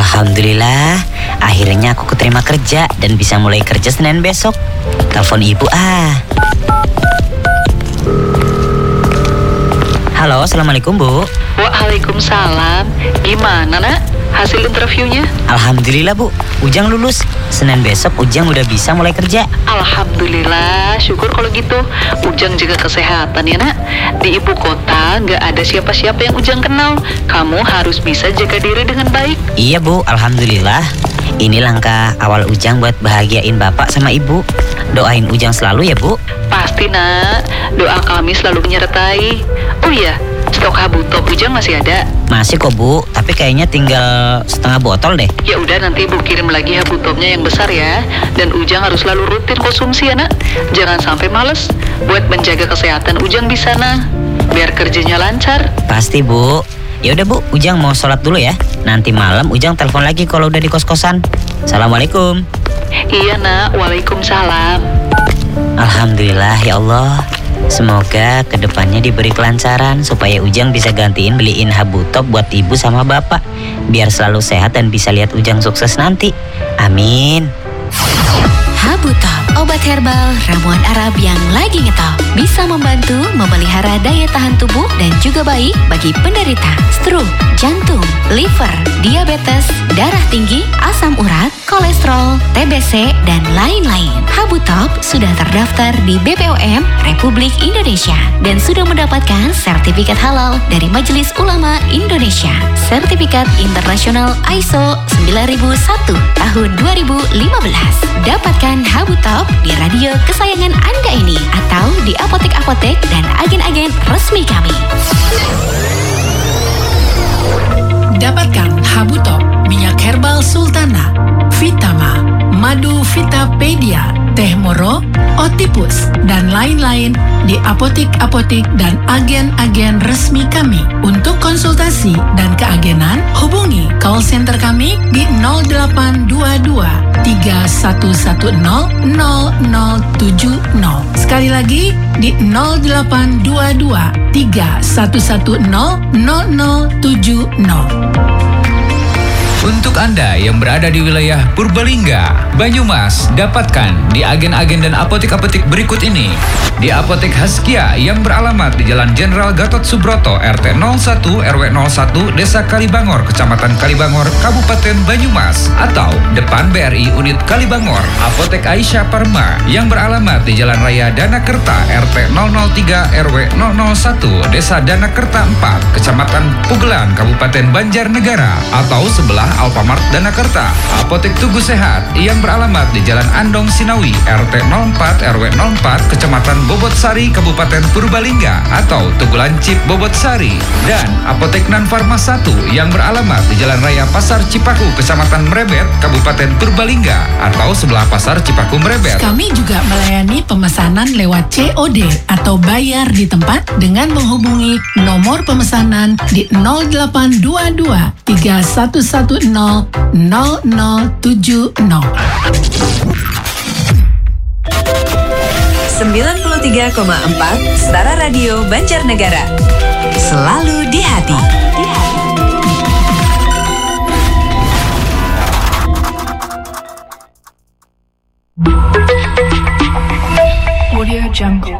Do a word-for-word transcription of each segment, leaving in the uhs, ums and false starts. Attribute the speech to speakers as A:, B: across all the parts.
A: Alhamdulillah, akhirnya aku keterima kerja dan bisa mulai kerja Senin besok. Telepon ibu ah. Halo, assalamualaikum Bu.
B: Waalaikumsalam. Gimana nak hasil interviewnya?
A: Alhamdulillah Bu, Ujang lulus. Senin besok Ujang udah bisa mulai kerja.
B: Alhamdulillah, syukur kalau gitu. Ujang jaga kesehatan ya nak. Di ibu kota nggak ada siapa-siapa yang Ujang kenal. Kamu harus bisa jaga diri dengan baik.
A: Iya Bu, Alhamdulillah. Ini langkah awal Ujang buat bahagiain Bapak sama Ibu. Doain Ujang selalu ya Bu.
B: Pasti nak, doa kami selalu menyertai. Oh iya, stok Habutop Ujang masih ada?
A: Masih kok Bu, tapi kayaknya tinggal setengah botol deh.
B: Ya udah, nanti Bu kirim lagi Habutopnya yang besar ya. Dan Ujang harus selalu rutin konsumsi ya nak. Jangan sampai males. Buat menjaga kesehatan Ujang di sana, biar kerjanya lancar.
A: Pasti Bu. Ya udah Bu, Ujang mau sholat dulu ya. Nanti malam Ujang telepon lagi kalau udah di kos-kosan. Assalamualaikum.
B: Iya nak, waalaikumsalam.
A: Alhamdulillah ya Allah. Semoga kedepannya diberi kelancaran supaya Ujang bisa gantiin beliin Habutop buat ibu sama bapak. Biar selalu sehat dan bisa lihat Ujang sukses nanti. Amin.
C: Habutop, obat herbal ramuan Arab yang lagi ngetop. Bisa membantu memelihara daya tahan tubuh dan juga baik bagi penderita stroke, jantung, liver, diabetes, darah tinggi, asam urat, kolesterol, T B C, dan lain-lain. Habutop sudah terdaftar di B P O M Republik Indonesia dan sudah mendapatkan sertifikat halal dari Majelis Ulama Indonesia. Sertifikat internasional I S O sembilan ribu satu tahun dua ribu lima belas. Dapatkan Habutop di radio kesayangan Anda ini atau di apotek-apotek dan agen-agen resmi kami.
D: Dapatkan Habutop, minyak herbal Sultana, Vitama, madu Vitapedia, teh moro, Otipus, dan lain-lain di apotek-apotek dan agen-agen resmi kami. Untuk konsultasi dan keagenan, hubungi call center kami di nol delapan dua dua tiga satu satu nol nol nol tujuh nol. Sekali lagi di nol delapan dua dua tiga satu satu nol nol nol tujuh nol.
E: Untuk Anda yang berada di wilayah Purbalingga, Banyumas, dapatkan di agen-agen dan apotek-apotek berikut ini. Di Apotek Haskia yang beralamat di Jalan Jenderal Gatot Subroto, R T nol satu R W nol satu, Desa Kalibangor, Kecamatan Kalibangor, Kabupaten Banyumas. Atau depan B R I Unit Kalibangor. Apotek Aisyah Parma yang beralamat di Jalan Raya Danakerta, R T nol nol tiga R W nol nol satu, Desa Danakerta empat, Kecamatan Pugelan, Kabupaten Banjarnegara. Atau sebelah Alfamart Danakerta. Apotek Tugu Sehat yang beralamat di Jalan Andong Sinawi, R T nol empat R W nol empat, Kecamatan Bobotsari, Kabupaten Purbalingga. Atau Tugu Lancip Bobotsari. Dan Apotek Nan Farma satu yang beralamat di Jalan Raya Pasar Cipaku, Kecamatan Merebet, Kabupaten Purbalingga. Atau sebelah Pasar Cipaku Merebet.
D: Kami juga melayani pemesanan lewat C O D atau bayar di tempat dengan menghubungi nomor pemesanan di nol delapan dua dua tiga satu satu nol nol nol tujuh nol.
F: sembilan puluh tiga koma empat Setara Radio Banjarnegara. Selalu di hati.
D: Audio Jungle.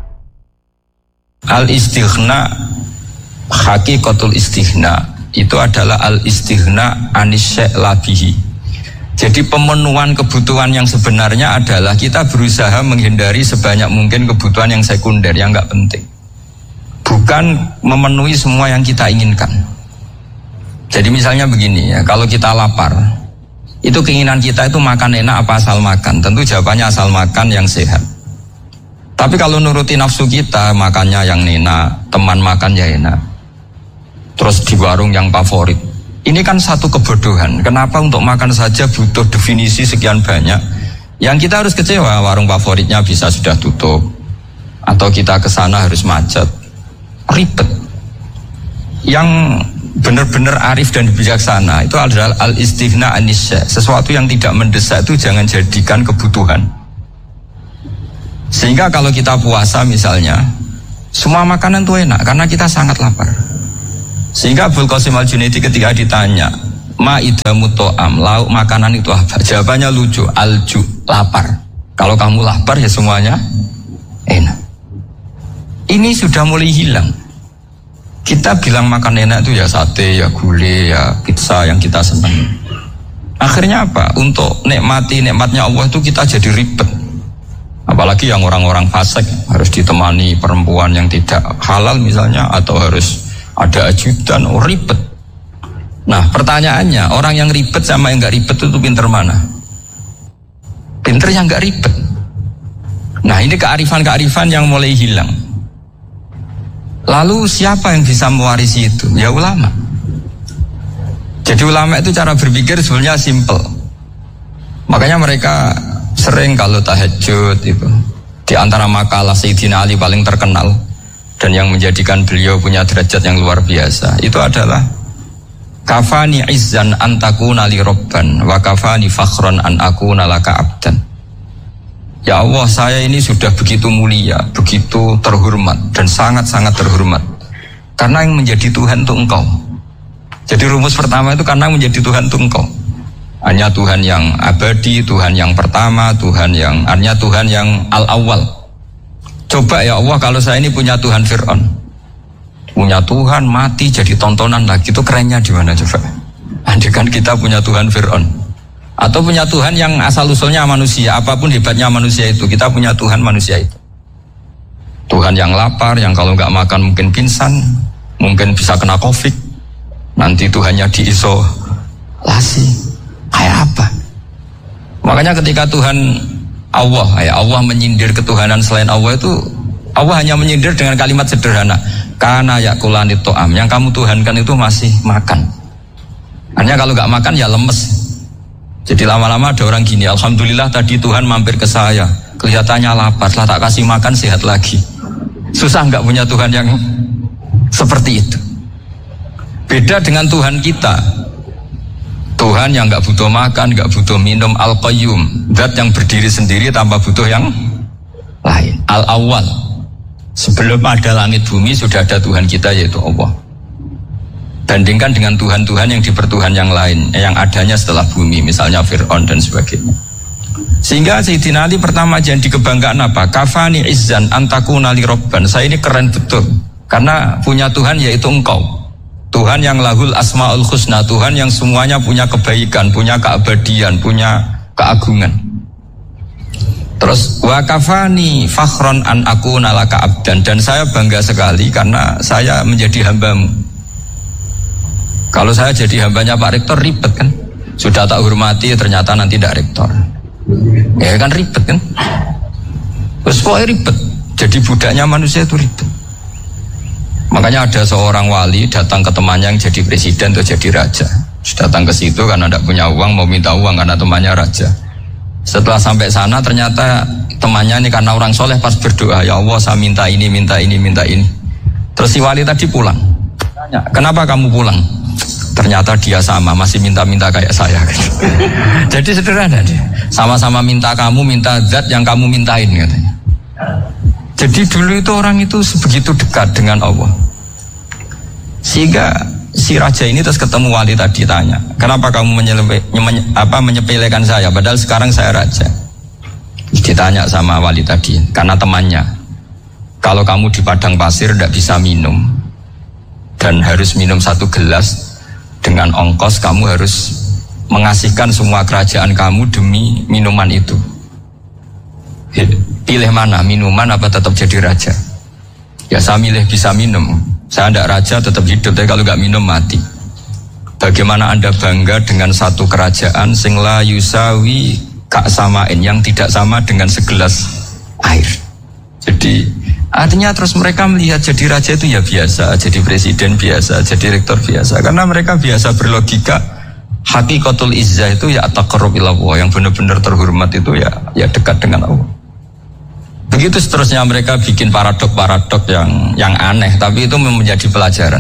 G: Al-istighna, hakikatul istighna itu adalah al-istighna anisya' labihi. Jadi pemenuhan kebutuhan yang sebenarnya adalah kita berusaha menghindari sebanyak mungkin kebutuhan yang sekunder, yang nggak penting. Bukan memenuhi semua yang kita inginkan. Jadi misalnya begini ya, kalau kita lapar, itu keinginan kita itu makan enak apa asal makan? Tentu jawabannya asal makan yang sehat. Tapi kalau nuruti nafsu kita, makannya yang enak, teman makan ya enak, terus di warung yang favorit. Ini kan satu kebodohan. Kenapa untuk makan saja butuh definisi sekian banyak? Yang kita harus kecewa, warung favoritnya bisa sudah tutup, atau kita ke sana harus macet, ribet. Yang benar-benar arif dan bijaksana itu adalah al-istighna anisya. Sesuatu yang tidak mendesak itu jangan jadikan kebutuhan. Sehingga kalau kita puasa misalnya, semua makanan itu enak karena kita sangat lapar. Sehingga Abul Qasim Al-Junaidi ketika ditanya, Ma'idamu to'am, lauk makanan itu apa? Jawabannya lucu, alju, lapar. Kalau kamu lapar ya semuanya enak. Ini sudah mulai hilang. Kita bilang makan enak itu ya sate, ya gulai, ya pizza yang kita senang. Akhirnya apa? Untuk nikmati nikmatnya Allah itu kita jadi ribet. Apalagi yang orang-orang fasik harus ditemani perempuan yang tidak halal misalnya, atau harus ada ajudan, oh ribet. Nah pertanyaannya, orang yang ribet sama yang gak ribet itu pinter mana? Pinter yang gak ribet. Nah ini kearifan-kearifan yang mulai hilang. Lalu siapa yang bisa mewarisi itu? Ya ulama. Jadi ulama itu cara berpikir sebenarnya simple. Makanya mereka sering kalau tahajud itu, di antara makalah Sayyidina Ali paling terkenal dan yang menjadikan beliau punya derajat yang luar biasa itu adalah kafani izzan antakuna li robban wa kafani fakhron an akuna laka abdan. Ya Allah, saya ini sudah begitu mulia, begitu terhormat dan sangat-sangat terhormat karena yang menjadi Tuhan itu Engkau. Jadi rumus pertama itu karena menjadi Tuhan itu Engkau. Hanya Tuhan yang abadi, Tuhan yang pertama, Tuhan yang hanya Tuhan yang al-awwal. Coba ya Allah, kalau saya ini punya Tuhan Fir'aun, punya Tuhan mati jadi tontonan lagi, itu kerennya di mana coba? Andai kan kita punya Tuhan Fir'aun, atau punya Tuhan yang asal usulnya manusia, apapun hebatnya manusia itu, kita punya Tuhan manusia itu. Tuhan yang lapar, yang kalau nggak makan mungkin pingsan, mungkin bisa kena covid, nanti Tuhannya diisolasi. Kayak apa? Makanya ketika Tuhan Allah, ya Allah menyindir ketuhanan selain Allah itu, Allah hanya menyindir dengan kalimat sederhana, karena yakulani to'am, yang kamu tuhankan itu masih makan. Hanya kalau nggak makan ya lemes. Jadi lama-lama ada orang gini, alhamdulillah tadi Tuhan mampir ke saya, kelihatannya lapar, setelah tak kasih makan sehat lagi. Susah nggak punya Tuhan yang seperti itu. Beda dengan Tuhan kita. Tuhan yang nggak butuh makan, nggak butuh minum, Al-Qayyum, zat yang berdiri sendiri tanpa butuh yang lain. Al-Awwal, sebelum ada langit bumi sudah ada Tuhan kita yaitu Allah. Bandingkan dengan Tuhan-Tuhan yang dipertuhan yang lain, yang adanya setelah bumi, misalnya Fir'aun dan sebagainya. Sehingga Sayyidina Ali pertama jadi kebanggaan apa? Kafani izzan antakuna li robban. Saya ini keren betul karena punya Tuhan yaitu Engkau. Tuhan yang lahul asma'ul husna, Tuhan yang semuanya punya kebaikan, punya keabadian, punya keagungan. Terus wa kafani fakhron an akuna laka abdan, dan saya bangga sekali karena saya menjadi hambamu. Kalau saya jadi hambanya Pak Rektor ribet kan, sudah tak hormati ternyata nanti tidak rektor, ya kan ribet kan. Terus pokoknya ribet, jadi budaknya manusia itu ribet. Makanya ada seorang wali datang ke temannya yang jadi presiden atau jadi raja. Datang ke situ karena tidak punya uang, mau minta uang karena temannya raja. Setelah sampai sana ternyata temannya ini karena orang soleh pas berdoa, ya Allah saya minta ini, minta ini, minta ini. Terus si wali tadi pulang. Tanya, kenapa kamu pulang? Ternyata dia sama, masih minta-minta kayak saya. Jadi sederhana dia. Sama-sama minta kamu, minta zat yang kamu mintain katanya. Jadi dulu itu orang itu sebegitu dekat dengan Allah. Sehingga si raja ini terus ketemu wali tadi, tanya, kenapa kamu menyelepe, menye, apa, menyepelekan saya padahal sekarang saya raja? Ditanya sama wali tadi, karena temannya, kalau kamu di padang pasir tidak bisa minum dan harus minum satu gelas, dengan ongkos kamu harus mengasihkan semua kerajaan kamu demi minuman itu. Pilih mana, minuman apa tetap jadi raja? Ya saya milih bisa minum. Saya tidak raja tetap hidup, tapi kalau nggak minum mati. Bagaimana Anda bangga dengan satu kerajaan sing la yusawi kak samain, yang tidak sama dengan segelas air? Jadi artinya terus mereka melihat jadi raja itu ya biasa, jadi presiden biasa, jadi rektor biasa, karena mereka biasa berlogika. Hakikatul izzah itu ya taqarrub ila Allah, yang benar-benar terhormat itu ya ya dekat dengan Allah. Begitu seterusnya mereka bikin paradok-paradok yang yang aneh, tapi itu menjadi pelajaran.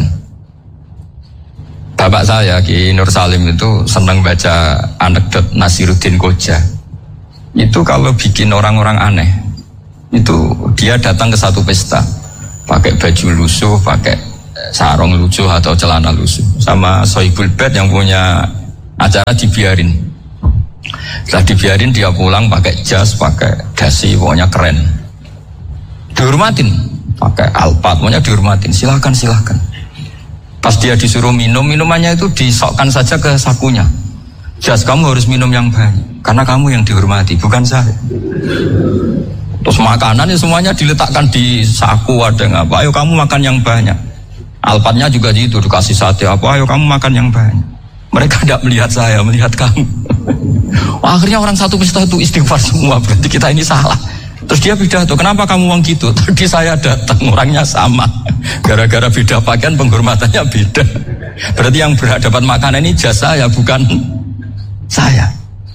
G: Bapak saya Ki Nur Salim itu senang baca anekdot Nasiruddin Koja. Itu kalau bikin orang-orang aneh, itu dia datang ke satu pesta, pakai baju lusuh, pakai sarung lusuh atau celana lusuh, sama Sohibul Bait yang punya Acara dibiarin. Setelah dibiarin dia pulang pakai jas, pakai dasi, pokoknya keren. Dihormatin, pakai alpat, pokoknya dihormatin. Silakan, silakan. Pas dia disuruh minum, minumannya itu disokkan saja ke sakunya. Jas, kamu harus minum yang banyak, karena kamu yang dihormati, bukan saya. Terus makanannya semuanya diletakkan di saku, ada yang apa, ayo kamu makan yang banyak. Alpatnya juga gitu, dikasih sate apa, ayo kamu makan yang banyak. Mereka tidak melihat saya, melihat kamu. Wah, akhirnya orang satu pesta itu istighfar semua, berarti kita ini salah. Terus dia pidato, kenapa kamu uang gitu? Tadi saya datang, orangnya sama. Gara-gara beda pakaian, penghormatannya beda. Berarti yang berhak dapat makanan ini jasa ya, bukan saya.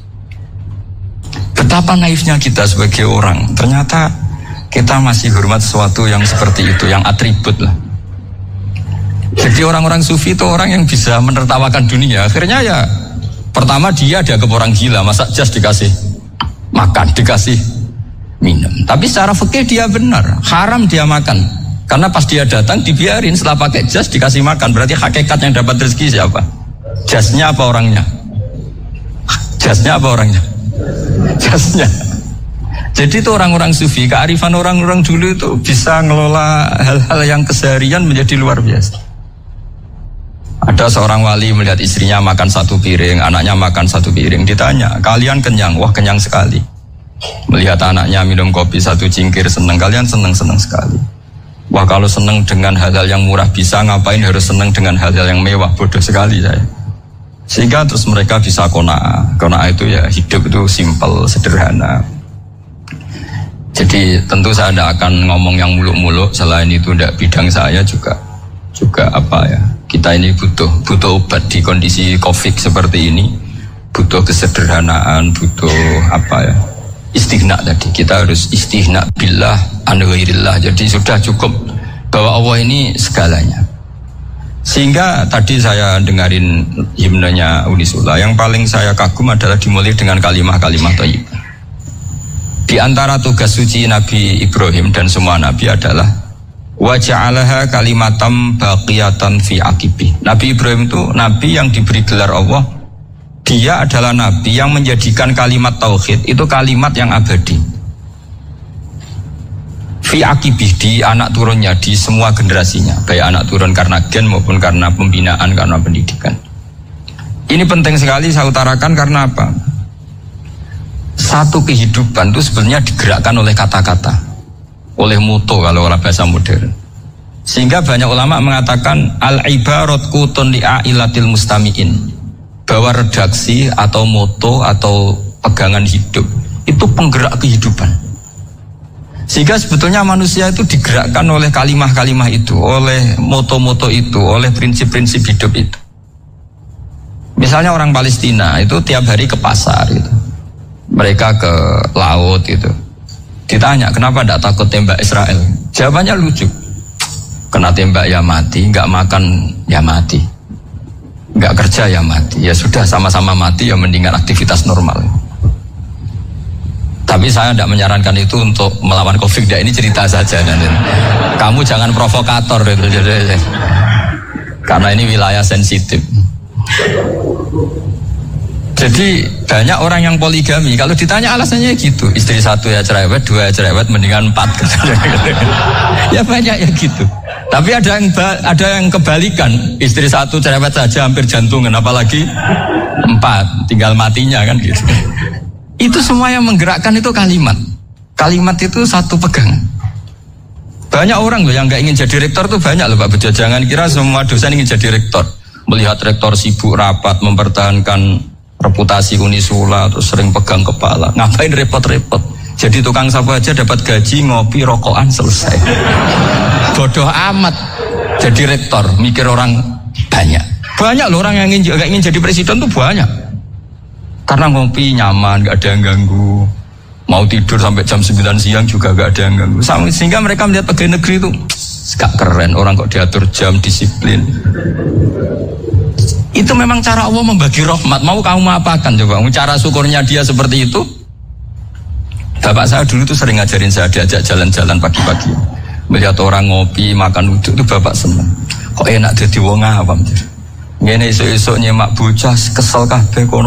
G: Betapa naifnya kita sebagai orang. Ternyata kita masih hormat sesuatu yang seperti itu, yang atribut lah. Jadi orang-orang sufi itu orang yang bisa menertawakan dunia. Akhirnya ya, pertama dia dianggap orang gila, masa jas dikasih makan, dikasih minum. Tapi secara fikih dia benar, haram dia makan. Karena pas dia datang dibiarin, setelah pakai jas dikasih makan. Berarti hakikat yang dapat rezeki siapa? Jasnya apa orangnya? Jasnya apa orangnya? Jasnya. Jadi itu orang-orang sufi, kearifan orang-orang dulu itu bisa ngelola hal-hal yang keseharian menjadi luar biasa. Ada seorang wali melihat istrinya makan satu piring, anaknya makan satu piring. Ditanya, kalian kenyang? Wah, kenyang sekali. Melihat anaknya minum kopi satu cingkir, senang. Kalian senang-senang sekali. Wah, kalau senang dengan hal-hal yang murah bisa, ngapain harus senang dengan hal-hal yang mewah? Bodoh sekali saya. Sehingga terus mereka bisa qanaah. Qanaah itu ya hidup itu simpel, sederhana. Jadi tentu saya tidak akan ngomong yang muluk-muluk. Selain itu tidak bidang saya juga. Juga apa ya, kita ini butuh butuh obat di kondisi COVID seperti ini, butuh kesederhanaan, butuh apa ya, istighna tadi. Kita harus istighna billah an ghairillah. Jadi sudah cukup bahwa Allah ini segalanya. Sehingga tadi saya dengarin himnenya Unisula, yang paling saya kagum adalah dimulai dengan kalimah-kalimah thayyibah. Di antara tugas suci Nabi Ibrahim dan semua nabi adalah wa ja'alaha kalimatam baqiyatan fi aqibi. Nabi Ibrahim itu nabi yang diberi gelar Allah. Dia adalah nabi yang menjadikan kalimat tauhid itu kalimat yang abadi. Fi aqibi, di anak turunnya, di semua generasinya, baik anak turun karena gen maupun karena pembinaan, karena pendidikan. Ini penting sekali saya utarakan karena apa? Satu kehidupan itu sebenarnya digerakkan oleh kata-kata, oleh moto kalau orang bahasa modern. Sehingga banyak ulama mengatakan al-ibarat kutun li'ailatil mustami'in, bahwa redaksi atau moto atau pegangan hidup itu penggerak kehidupan. Sehingga sebetulnya manusia itu digerakkan oleh kalimah-kalimah itu, oleh moto-moto itu, oleh prinsip-prinsip hidup itu. Misalnya orang Palestina itu tiap hari ke pasar gitu. Mereka ke laut gitu. Ditanya, kenapa tidak takut tembak Israel? Jawabannya lucu. Kena tembak ya mati, nggak makan ya mati, nggak kerja ya mati. Ya sudah, sama-sama mati ya mendingan aktivitas normal. Tapi saya tidak menyarankan itu untuk melawan COVID. Ini cerita saja. Dan kamu jangan provokator itu. Karena ini wilayah sensitif. Jadi banyak orang yang poligami, kalau ditanya alasannya gitu, istri satu ya cerewet, dua ya cerewet, mendingan empat. Ya banyak ya gitu. Tapi ada yang ada yang kebalikan, istri satu cerewet saja hampir jantungan, apalagi empat, tinggal matinya kan gitu. Itu semua yang menggerakkan itu kalimat. Kalimat itu satu pegangan. Banyak orang loh yang nggak ingin jadi rektor tuh banyak loh Pak Bejo. Jangan kira semua dosen ingin jadi rektor. Melihat rektor sibuk rapat mempertahankan reputasi Unisula, terus sering pegang kepala, ngapain repot-repot? Jadi tukang sapu aja dapat gaji, ngopi, rokokan, selesai. Bodoh amat jadi rektor, mikir orang banyak. Banyak loh orang yang ingin, gak ingin jadi presiden tuh banyak. Karena ngopi nyaman, gak ada yang ganggu. Mau tidur sampai jam sembilan siang juga gak ada yang ganggu. Sehingga mereka melihat pegawai negeri itu gak keren, orang kok diatur jam, disiplin. Itu memang cara Allah membagi rahmat. Mau kamu apakan coba? Cara syukurnya dia seperti itu. Bapak saya dulu tuh sering ngajarin saya, diajak jalan-jalan pagi-pagi. Melihat orang ngopi, makan uduk itu bapak senang. Kok enak jadi wong awam. Ngene esuk-esuk nyemak bocah kesel kabeh kono